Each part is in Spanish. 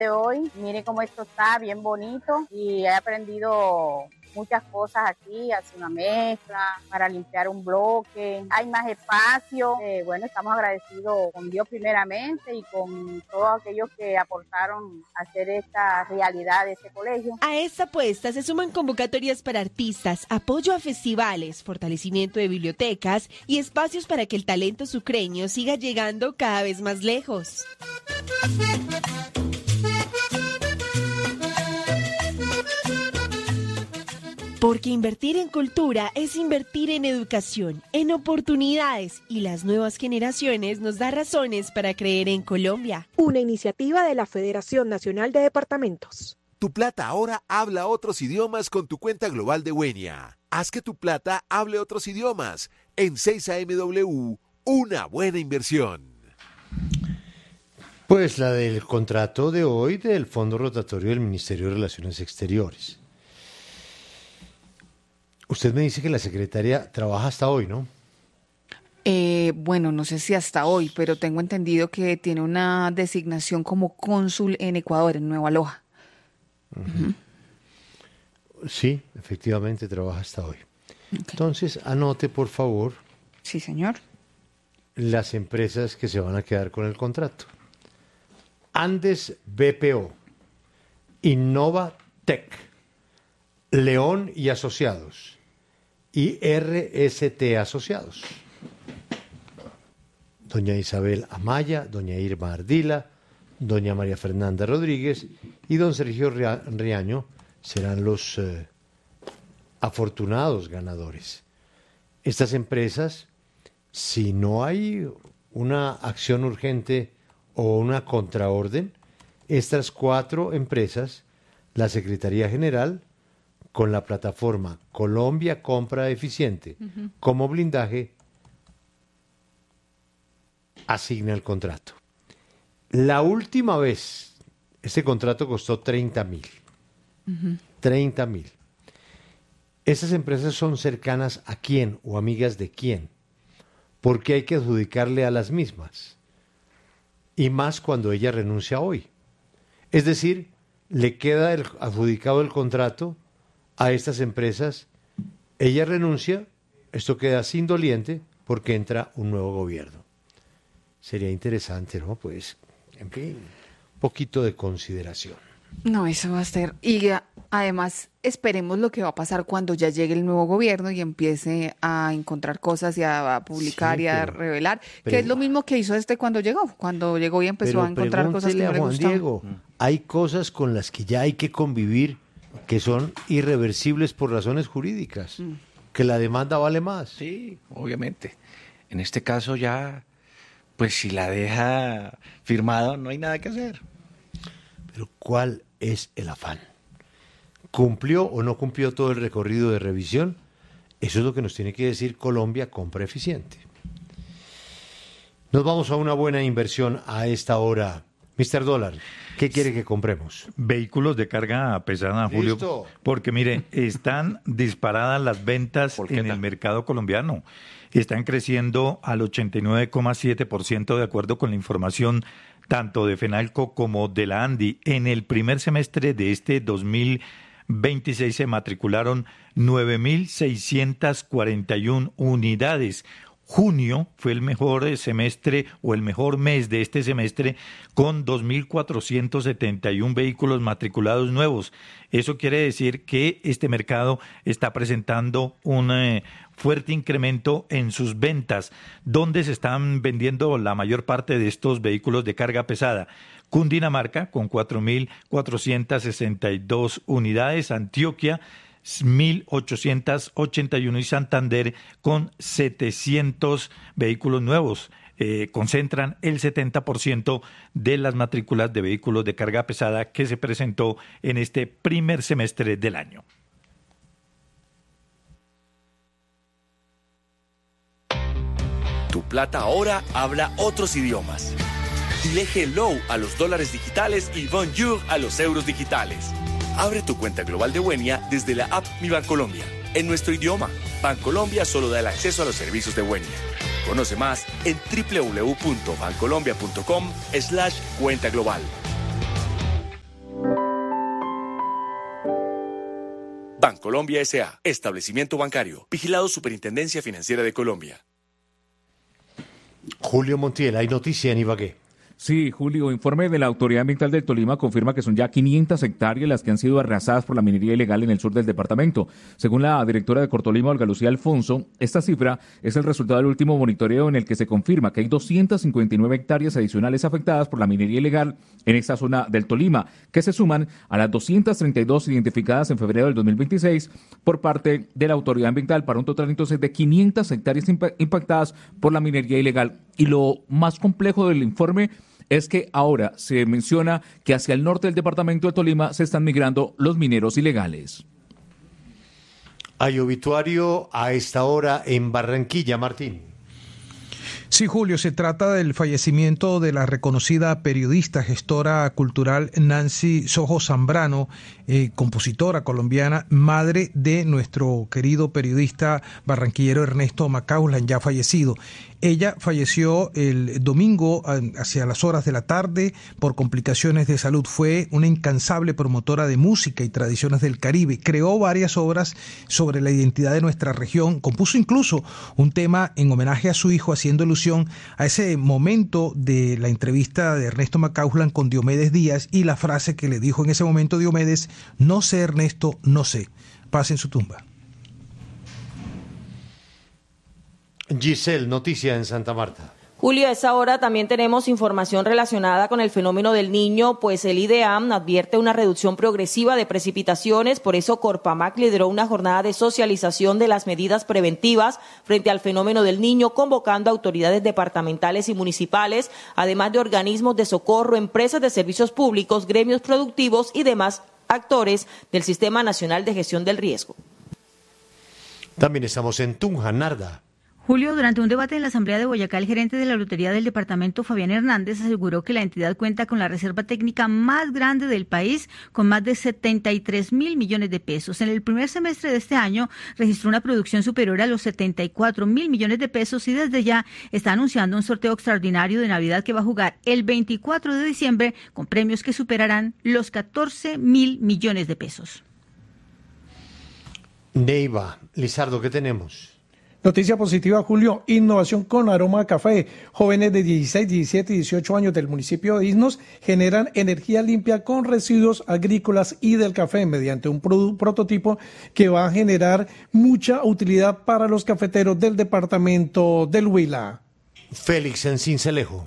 de hoy. Mire cómo esto está bien bonito y he aprendido muchas cosas aquí, hacer una mezcla, para limpiar un bloque, hay más espacio. Bueno, estamos agradecidos con Dios primeramente y con todos aquellos que aportaron a hacer esta realidad de este colegio. A esta apuesta se suman convocatorias para artistas, apoyo a festivales, fortalecimiento de bibliotecas y espacios para que el talento sucreño siga llegando cada vez más lejos. Porque invertir en cultura es invertir en educación, en oportunidades, y las nuevas generaciones nos da razones para creer en Colombia. Una iniciativa de la Federación Nacional de Departamentos. Tu plata ahora habla otros idiomas con tu cuenta global de Wenia. Haz que tu plata hable otros idiomas. En 6AMW, una buena inversión. Pues la del contrato de hoy del Fondo Rotatorio del Ministerio de Relaciones Exteriores. Usted me dice que la secretaria trabaja hasta hoy, ¿no? Bueno, no sé si hasta hoy, pero tengo entendido que tiene una designación como cónsul en Ecuador, en Nueva Loja. Uh-huh. Sí, efectivamente trabaja hasta hoy. Okay. Entonces, anote, por favor. Sí, señor. Las empresas que se van a quedar con el contrato. Andes BPO, Innova Tech, León y Asociados y RST Asociados. Doña Isabel Amaya, doña Irma Ardila, doña María Fernanda Rodríguez y don Sergio Riaño serán los afortunados ganadores. Estas empresas, si no hay una acción urgente o una contraorden, estas 4 empresas, la Secretaría General, con la plataforma Colombia Compra Eficiente como blindaje, asigna el contrato. La última vez, este contrato costó 30.000. 30.000. ¿Esas empresas son cercanas a quién o amigas de quién? Porque hay que adjudicarle a las mismas. Y más cuando ella renuncia hoy. Es decir, le queda adjudicado el contrato a estas empresas, ella renuncia, esto queda sin doliente porque entra un nuevo gobierno. Sería interesante, ¿no? Pues, en fin, un poquito de consideración. No, eso va a ser. Y además, esperemos lo que va a pasar cuando ya llegue el nuevo gobierno y empiece a encontrar cosas y a publicar y a revelar, que es lo mismo que hizo cuando llegó y empezó a encontrar cosas que no le gustaban. Diego, hay cosas con las que ya hay que convivir que son irreversibles por razones jurídicas, que la demanda vale más. Sí, obviamente. En este caso ya, pues si la deja firmada, no hay nada que hacer. Pero ¿cuál es el afán? ¿Cumplió o no cumplió todo el recorrido de revisión? Eso es lo que nos tiene que decir Colombia Compra Eficiente. Nos vamos a una buena inversión a esta hora. Mr. Dólar, ¿qué quiere que compremos? Vehículos de carga pesada, Julio. ¿Listo? Porque mire, están disparadas las ventas en el mercado colombiano. Están creciendo al 89,7% de acuerdo con la información tanto de Fenalco como de la ANDI. En el primer semestre de este 2026 se matricularon 9.641 unidades. Junio fue el mejor semestre o el mejor mes de este semestre con 2.471 vehículos matriculados nuevos. Eso quiere decir que este mercado está presentando un fuerte incremento en sus ventas. ¿Dónde se están vendiendo la mayor parte de estos vehículos de carga pesada? Cundinamarca con 4.462 unidades, Antioquia 1.881 y Santander con 700 vehículos nuevos. Concentran el 70% de las matrículas de vehículos de carga pesada que se presentó en este primer semestre del año. Tu plata ahora habla otros idiomas. Dile hello a los dólares digitales y bonjour a los euros digitales. Abre tu cuenta global de Wenia desde la app Mi Bancolombia, en nuestro idioma. Bancolombia solo da el acceso a los servicios de Wenia. Conoce más en www.bancolombia.com/cuenta global. Bancolombia S.A. Establecimiento bancario. Vigilado Superintendencia Financiera de Colombia. Julio Montiel, hay noticia en Ibagué. Sí, Julio, informe de la Autoridad Ambiental del Tolima confirma que son ya 500 hectáreas las que han sido arrasadas por la minería ilegal en el sur del departamento. Según la directora de Cortolima, Olga Lucía Alfonso, esta cifra es el resultado del último monitoreo en el que se confirma que hay 259 hectáreas adicionales afectadas por la minería ilegal en esta zona del Tolima, que se suman a las 232 identificadas en febrero del 2026 por parte de la Autoridad Ambiental, para un total entonces de 500 hectáreas impactadas por la minería ilegal. Y lo más complejo del informe es que ahora se menciona que hacia el norte del departamento de Tolima se están migrando los mineros ilegales. Hay obituario a esta hora en Barranquilla, Martín. Sí, Julio, se trata del fallecimiento de la reconocida periodista, gestora cultural Nancy Sojo Zambrano, compositora colombiana, madre de nuestro querido periodista barranquillero Ernesto Macauslan, ya fallecido. Ella falleció el domingo hacia las horas de la tarde por complicaciones de salud. Fue una incansable promotora de música y tradiciones del Caribe. Creó varias obras sobre la identidad de nuestra región. Compuso incluso un tema en homenaje a su hijo, haciendo alusión a ese momento de la entrevista de Ernesto Macauslan con Diomedes Díaz y la frase que le dijo en ese momento Diomedes: no sé, Ernesto, no sé. Paz en su tumba. Giselle, noticia en Santa Marta. Julio, a esa hora también tenemos información relacionada con el fenómeno del Niño, pues el IDEAM advierte una reducción progresiva de precipitaciones. Por eso Corpamac lideró una jornada de socialización de las medidas preventivas frente al fenómeno del Niño, convocando a autoridades departamentales y municipales, además de organismos de socorro, empresas de servicios públicos, gremios productivos y demás actores del Sistema Nacional de Gestión del Riesgo. También estamos en Tunja, Narda. Julio, durante un debate en la Asamblea de Boyacá, el gerente de la Lotería del departamento, Fabián Hernández, aseguró que la entidad cuenta con la reserva técnica más grande del país, con más de 73.000 millones de pesos. En el primer semestre de este año registró una producción superior a los 74.000 millones de pesos y desde ya está anunciando un sorteo extraordinario de Navidad que va a jugar el 24 de diciembre con premios que superarán los 14.000 millones de pesos. Neiva, Lizardo, ¿qué tenemos? Noticia positiva, Julio, innovación con aroma a café. Jóvenes de 16, 17 y 18 años del municipio de Isnos generan energía limpia con residuos agrícolas y del café mediante un prototipo que va a generar mucha utilidad para los cafeteros del departamento del Huila. Félix, en Sincelejo.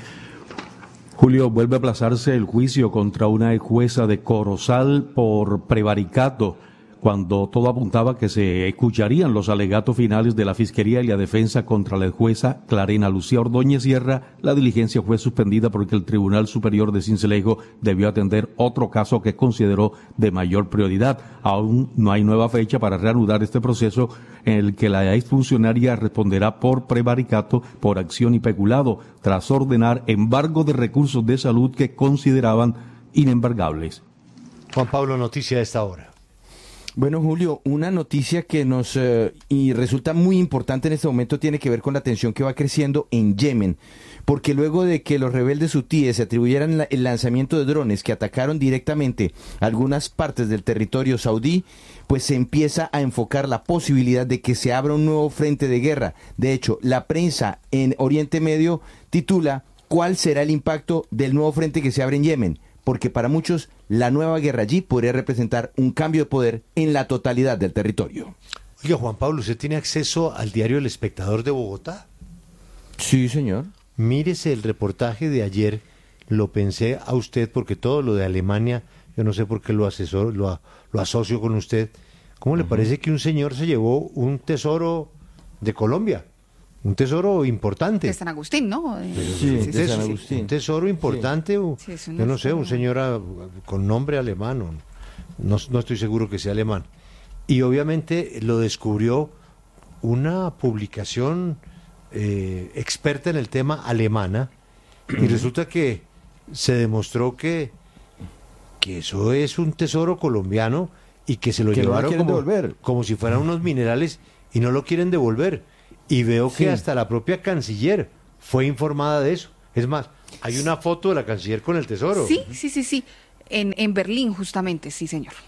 Julio, vuelve a aplazarse el juicio contra una jueza de Corozal por prevaricato, cuando todo apuntaba que se escucharían los alegatos finales de la Fiscalía y la defensa contra la jueza Clarena Lucía Ordóñez Sierra. La diligencia fue suspendida porque el Tribunal Superior de Sincelejo debió atender otro caso que consideró de mayor prioridad. Aún no hay nueva fecha para reanudar este proceso, en el que la exfuncionaria responderá por prevaricato, por acción y peculado, tras ordenar embargo de recursos de salud que consideraban inembargables. Juan Pablo, noticia de esta hora. Bueno, Julio, una noticia que nos y resulta muy importante en este momento tiene que ver con la tensión que va creciendo en Yemen, porque luego de que los rebeldes hutíes se atribuyeran el lanzamiento de drones que atacaron directamente algunas partes del territorio saudí, pues se empieza a enfocar la posibilidad de que se abra un nuevo frente de guerra. De hecho, la prensa en Oriente Medio titula ¿cuál será el impacto del nuevo frente que se abre en Yemen? Porque para muchos la nueva guerra allí podría representar un cambio de poder en la totalidad del territorio. Oiga, Juan Pablo, ¿usted tiene acceso al diario El Espectador de Bogotá? Sí, señor. Mírese el reportaje de ayer, lo pensé a usted porque todo lo de Alemania, yo no sé por qué lo asocio con usted. ¿Cómo le parece que un señor se llevó un tesoro de Colombia? Un tesoro importante. De San Agustín, ¿no? Sí, de San Agustín. Un tesoro importante, sí. Yo no sé, un señor con nombre alemán, no estoy seguro que sea alemán. Y obviamente lo descubrió una publicación experta en el tema alemana, y resulta que se demostró que eso es un tesoro colombiano y que se lo llevaron como si fueran unos minerales y no lo quieren devolver. Y veo que hasta la propia canciller fue informada de eso. Es más, hay una foto de la canciller con el tesoro. Sí. En Berlín, justamente, sí, señor.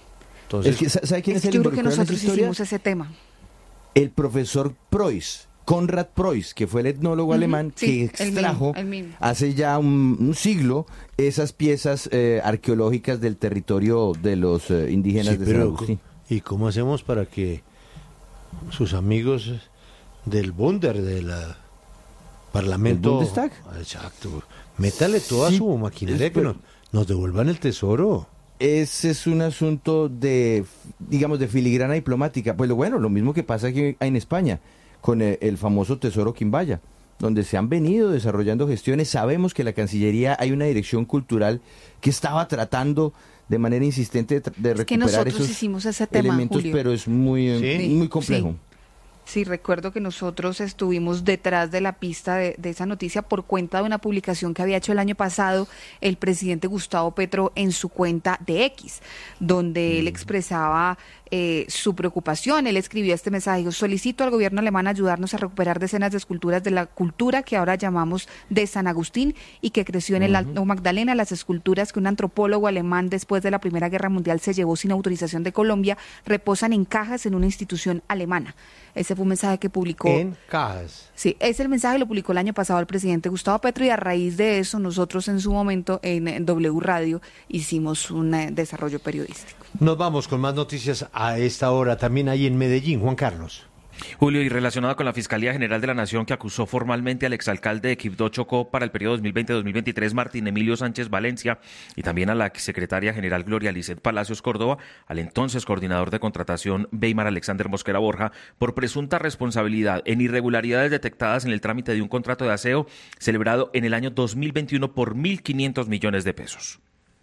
Entonces, ¿sabe quién es el yo creo que involucrado en esa nosotros historia? hicimos ese tema. El profesor Preuss, Konrad Preuss, que fue el etnólogo alemán que extrajo el mismo. hace ya un siglo esas piezas arqueológicas del territorio de los indígenas de San Agustín. ¿Y cómo hacemos para que sus amigos del Bunder, del Parlamento... ¿El Bundestag? Exacto. Métale toda su maquinaria que nos devuelvan el tesoro. Ese es un asunto de, digamos, de filigrana diplomática. Pues lo mismo que pasa aquí en España, con el famoso Tesoro Quimbaya, donde se han venido desarrollando gestiones. Sabemos que la Cancillería hay una dirección cultural que estaba tratando de manera insistente de recuperar que nosotros esos hicimos ese tema, elementos, Julio. pero es muy complejo. Sí. Sí, recuerdo que nosotros estuvimos detrás de la pista de esa noticia por cuenta de una publicación que había hecho el año pasado el presidente Gustavo Petro en su cuenta de X, donde él expresaba su preocupación. Él escribió este mensaje: dijo: solicito al gobierno alemán ayudarnos a recuperar decenas de esculturas de la cultura que ahora llamamos de San Agustín y que creció en el Alto Magdalena. Las esculturas que un antropólogo alemán después de la Primera Guerra Mundial se llevó sin autorización de Colombia reposan en cajas en una institución alemana. Ese fue un mensaje que publicó. En cajas. Sí, ese el mensaje lo publicó el año pasado el presidente Gustavo Petro, y a raíz de eso nosotros en su momento en W Radio hicimos un desarrollo periodístico. Nos vamos con más noticias a esta hora. También hay en Medellín, Juan Carlos. Julio, y relacionado con la Fiscalía General de la Nación, que acusó formalmente al exalcalde de Quibdó, Chocó, para el periodo 2020-2023, Martín Emilio Sánchez Valencia, y también a la secretaria general Gloria Lisset Palacios Córdoba, al entonces coordinador de contratación Weimar Alexander Mosquera Borja, por presunta responsabilidad en irregularidades detectadas en el trámite de un contrato de aseo celebrado en el año 2021 por 1.500 millones de pesos.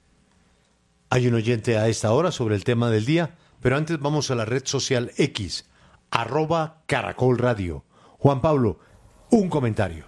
Hay un oyente a esta hora sobre el tema del día, pero antes vamos a la red social X, @Caracol Radio. Juan Pablo, un comentario.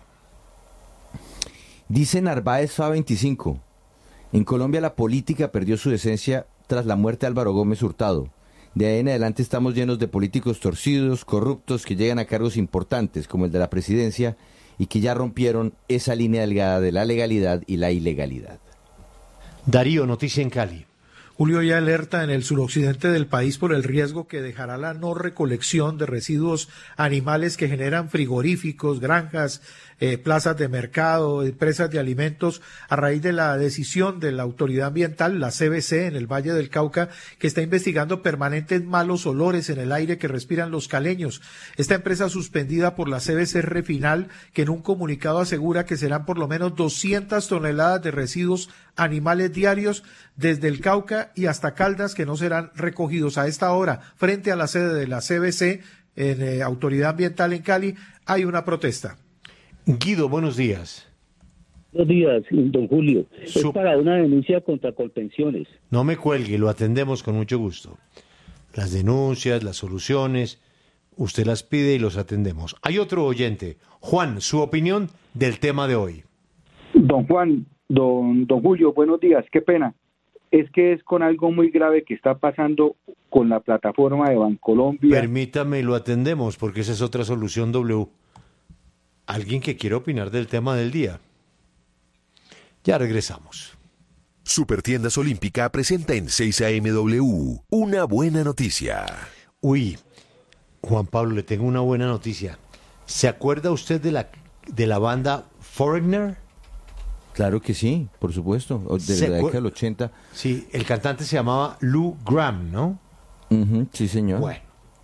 Dice Narváez FA25, en Colombia la política perdió su esencia tras la muerte de Álvaro Gómez Hurtado. De ahí en adelante estamos llenos de políticos torcidos, corruptos, que llegan a cargos importantes como el de la presidencia y que ya rompieron esa línea delgada de la legalidad y la ilegalidad. Darío, noticia en Cali. Julio, ya alerta en el suroccidente del país por el riesgo que dejará la no recolección de residuos animales que generan frigoríficos, granjas, plazas de mercado, empresas de alimentos, a raíz de la decisión de la autoridad ambiental, la CBC, en el Valle del Cauca, que está investigando permanentes malos olores en el aire que respiran los caleños. Esta empresa suspendida por la CBC Refinal, que en un comunicado asegura que serán por lo menos 200 toneladas de residuos animales diarios desde el Cauca y hasta Caldas, que no serán recogidos. A esta hora, frente a la sede de la CBC, en Autoridad Ambiental en Cali, hay una protesta. Guido, buenos días. Buenos días, don Julio. Es para una denuncia contra Colpensiones. No me cuelgue, lo atendemos con mucho gusto. Las denuncias, las soluciones, usted las pide y los atendemos. Hay otro oyente. Juan, su opinión del tema de hoy. Don Juan, don Julio, buenos días. Qué pena. Es que es con algo muy grave que está pasando con la plataforma de Bancolombia. Permítame, lo atendemos, porque esa es otra solución W. ¿Alguien que quiera opinar del tema del día? Ya regresamos. Supertiendas Olímpica presenta en 6 AM/W una buena noticia. Uy, Juan Pablo, le tengo una buena noticia. ¿Se acuerda usted de la banda Foreigner? Claro que sí, por supuesto, de la década del 80. Sí, el cantante se llamaba Lou Gramm, ¿no? Sí, señor. Bueno.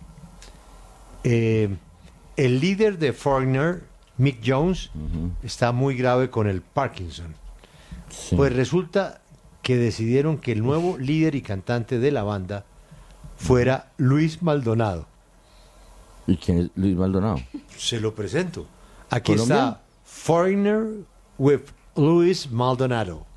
El líder de Foreigner, Mick Jones, está muy grave con el Parkinson. Sí. Pues resulta que decidieron que el nuevo líder y cantante de la banda fuera Luis Maldonado. ¿Y quién es Luis Maldonado? Se lo presento. Aquí ¿Colombia? está Foreigner with Luis Maldonado.